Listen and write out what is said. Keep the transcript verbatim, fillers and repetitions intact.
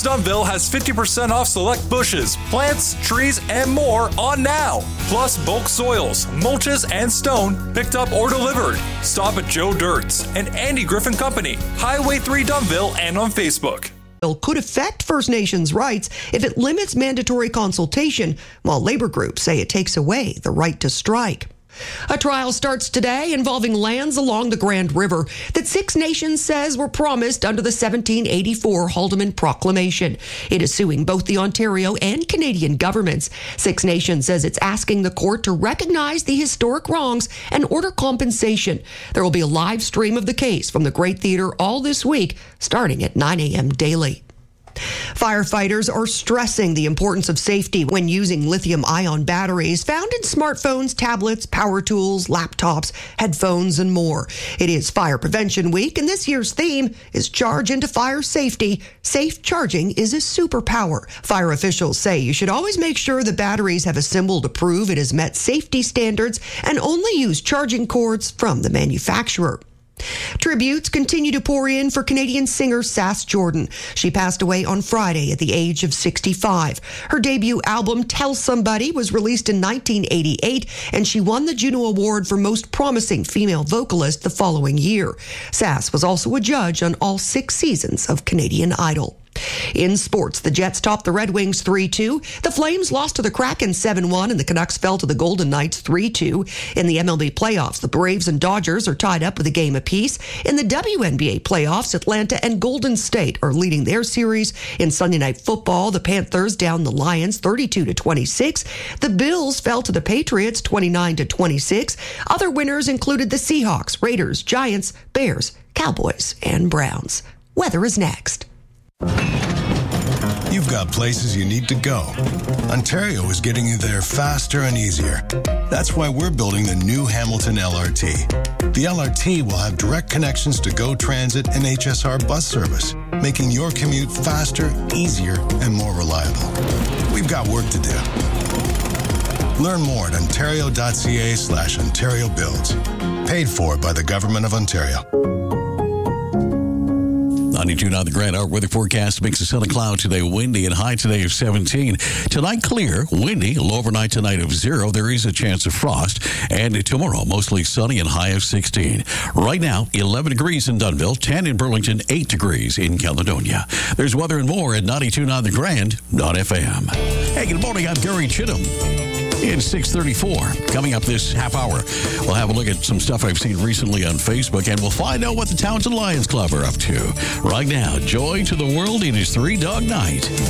Dunnville has fifty percent off select bushes, plants, trees, and more on now. Plus bulk soils, mulches, and stone picked up or delivered. Stop at Joe Dirt's and Andy Griffin Company, Highway three Dunnville, and on Facebook. Could affect First Nations rights if it limits mandatory consultation, while labor groups say it takes away the right to strike. A trial starts today involving lands along the Grand River that Six Nations says were promised under the seventeen eighty-four Haldimand Proclamation. It is suing both the Ontario and Canadian governments. Six Nations says it's asking the court to recognize the historic wrongs and order compensation. There will be a live stream of the case from the Great Theatre all this week, starting at nine a.m. daily. Firefighters are stressing the importance of safety when using lithium-ion batteries found in smartphones, tablets, power tools, laptops, headphones, and more. It is Fire Prevention Week, and this year's theme is Charge into Fire Safety. Safe charging is a superpower. Fire officials say you should always make sure the batteries have a symbol to prove it has met safety standards and only use charging cords from the manufacturer. Tributes continue to pour in for Canadian singer Sass Jordan. She passed away on Friday at the age of sixty-five. Her debut album, Tell Somebody, was released in nineteen eighty-eight, and she won the Juno Award for Most Promising Female Vocalist the following year. Sass was also a judge on all six seasons of Canadian Idol. In sports, the Jets topped the Red Wings three two. The Flames lost to the Kraken seven one, and the Canucks fell to the Golden Knights three two. In the M L B playoffs, the Braves and Dodgers are tied up with a game apiece. In the W N B A playoffs, Atlanta and Golden State are leading their series. In Sunday Night Football, the Panthers downed the Lions thirty-two to twenty-six. The Bills fell to the Patriots twenty-nine to twenty-six. Other winners included the Seahawks, Raiders, Giants, Bears, Cowboys, and Browns. Weather is next. You've got places you need to go. Ontario is getting you there faster and easier. That's why we're building the new Hamilton L R T. The L R T will have direct connections to GO Transit and H S R bus service, making your commute faster, easier, and more reliable. We've got work to do. Learn more at ontario.ca slash Ontario Builds. Paid for by the Government of Ontario. ninety-two point nine The Grand. Our weather forecast makes a sun of cloud today, windy and high today of seventeen. Tonight clear, windy, low overnight tonight of zero. There is a chance of frost. And tomorrow mostly sunny and high of sixteen. Right now, eleven degrees in Dunnville, ten in Burlington, eight degrees in Caledonia. There's weather and more at ninety-two point nine The Grand dot F M. Hey, good morning. I'm Gary Chittum. It's six thirty-four. Coming up this half hour, we'll have a look at some stuff I've seen recently on Facebook, and we'll find out what the Townsend Lions Club are up to. Right now, joy to the world. It is Three Dog Night.